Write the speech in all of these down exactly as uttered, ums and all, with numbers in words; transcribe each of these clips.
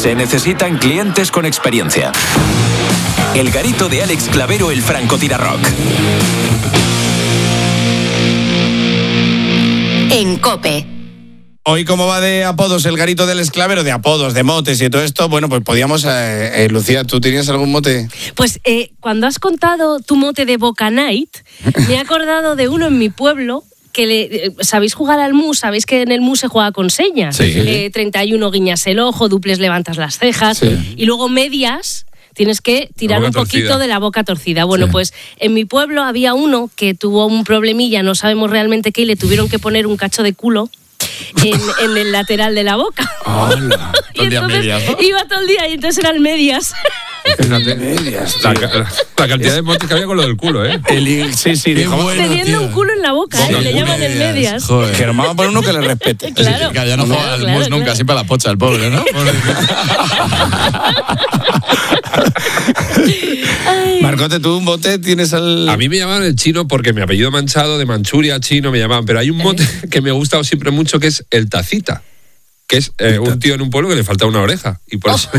Se necesitan clientes con experiencia. El garito de Alex Clavero, el francotirarrock. En COPE. Hoy, ¿cómo va de apodos el garito del esclavero? De apodos, de motes y todo esto. Bueno, pues podíamos... Eh, eh, Lucía, ¿tú tenías algún mote? Pues eh, cuando has contado tu mote de Boca Night, me he acordado de uno en mi pueblo que le, eh, sabéis jugar al mus, sabéis que en el mus se juega con señas. Sí. Eh, treinta y uno guiñas el ojo, duples levantas las cejas, sí. Y luego medias... Tienes que tirar un poquito torcida. de la boca torcida. Bueno, sí. Pues en mi pueblo había uno que tuvo un problemilla, no sabemos realmente qué, y le tuvieron que poner un cacho de culo en, en el lateral de la boca. Hola. Y entonces medias, ¿no? Iba todo el día y entonces eran medias. medias la, la, la cantidad de motes que había con lo del culo, ¿eh? El, sí, sí. Dijo, bueno, teniendo tío. un culo en la boca, ¿eh? Le llaman el medias. Joder. Que nos por uno que le respete. Claro. Que ya no juega claro, al claro, mus claro. nunca, siempre a la pocha el pobre, ¿no? Marcote, ¿tú un mote tienes al...? A mí me llamaban el chino porque mi apellido manchado, de Manchuria, chino, me llamaban. Pero hay un mote ¿Eh? que me ha gustado siempre mucho, que es el tacita. Que es eh, un tío en un pueblo que le falta una oreja. Y por eso...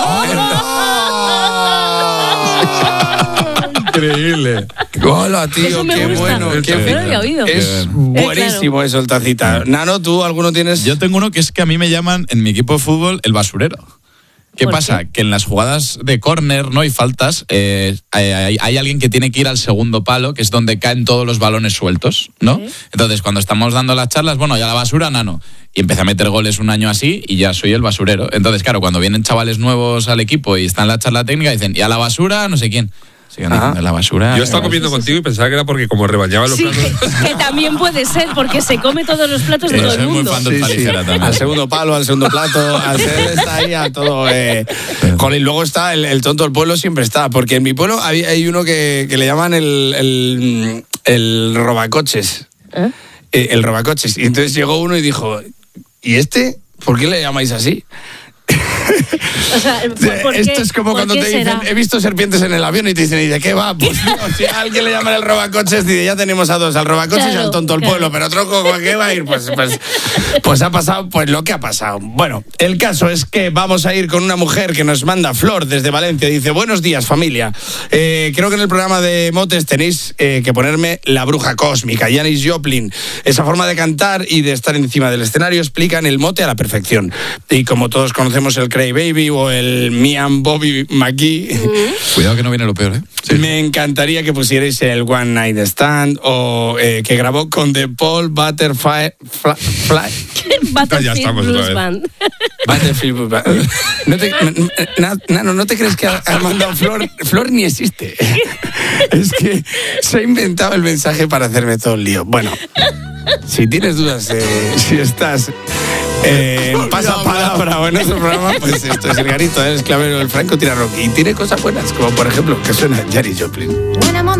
Increíble. Hola, tío, qué gusta. bueno. Qué qué no lo había oído. Es buenísimo claro. eso, el tacita. Nano, ¿tú alguno tienes? Yo tengo uno que es que a mí me llaman en mi equipo de fútbol el basurero. ¿Qué pasa? Qué? Que en las jugadas de córner, ¿no? Y faltas, eh, hay, hay alguien que tiene que ir al segundo palo, que es donde caen todos los balones sueltos, ¿no? ¿Sí? Entonces, cuando estamos dando las charlas, bueno, ya la basura, Nano. Y empecé a meter goles un año así y ya soy el basurero. Entonces, claro, cuando vienen chavales nuevos al equipo y están en la charla técnica, dicen, y a la basura, no sé quién. Sigan diciendo, la basura. Yo estaba comiendo contigo y pensaba que era porque como rebañaba los sí, platos. Que, que también puede ser, porque se come todos los platos de todo el mundo. Muy fan sí, sí. Al segundo palo, al segundo plato, al ser está ahí a todo. Eh. Con, y luego está el, el tonto del pueblo, siempre está, porque en mi pueblo hay, hay uno que, que le llaman el, el, el robacoches. ¿Eh? Eh, el robacoches. Y entonces llegó uno y dijo, ¿y este? ¿Por qué le llamáis así? O sea, ¿por, por esto qué, es como cuando te dicen, será? He visto serpientes en el avión y te dicen, ¿y de qué va? Pues no, si a alguien le llaman el robacoches, dice, ya tenemos a dos, al robacoches claro, y al tonto del claro. pueblo, pero otro ¿con qué va a ir? Pues, pues, pues ha pasado pues lo que ha pasado. Bueno, el caso es que vamos a ir con una mujer que nos manda Flor desde Valencia. Dice, buenos días, familia. Eh, creo que en el programa de motes tenéis eh, que ponerme la bruja cósmica, Janis Joplin. Esa forma de cantar y de estar encima del escenario explican el mote a la perfección. Y como todos conocemos el Cray Baby o el Me and Bobby McGee. Mm. Cuidado que no viene lo peor, ¿eh? Sí. Me encantaría que pusierais el One Night Stand o eh, que grabó con The Paul Butterfly. Battlefield Blues Band. Battlefield Blues Band. No te, na, Nano, ¿no te crees que ha, ha mandado Flor? Flor ni existe. Es que se ha inventado el mensaje para hacerme todo el lío. Bueno, si tienes dudas, eh, si estás... Eh, pasa palabra o en nuestro programa, pues esto es el garito del esclavero del francotirarrock y tiene cosas buenas, como por ejemplo que suena Janis Joplin.